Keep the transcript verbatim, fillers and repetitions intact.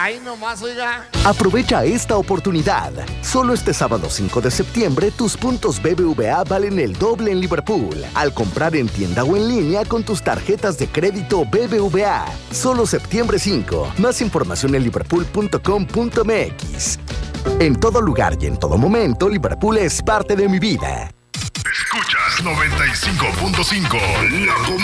Ahí nomás, oiga. Aprovecha esta oportunidad. Solo este sábado cinco de septiembre, tus puntos B B V A valen el doble en Liverpool. Al comprar en tienda o en línea con tus tarjetas de crédito B B V A. Solo septiembre cinco. Más información en liverpool punto com punto m x. En todo lugar y en todo momento, Liverpool es parte de mi vida. Escuchas noventa y cinco punto cinco, La